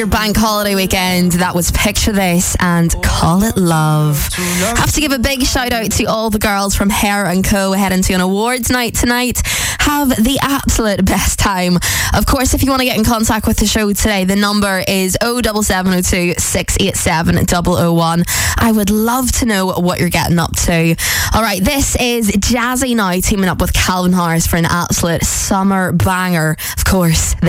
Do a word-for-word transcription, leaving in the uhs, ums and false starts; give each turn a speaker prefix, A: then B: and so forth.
A: Your bank holiday weekend, that was Picture This and Call It Love. Have to give a big shout out to all the girls from Hair and Co heading to an awards night tonight. Have the absolute best time. Of course, if you want to get in contact with the show today, the number is oh seven seven oh two, six eight seven, oh oh one. I would love to know what you're getting up to. Alright, this is Jazzy now teaming up with Calvin Harris for an absolute summer banger. Of course,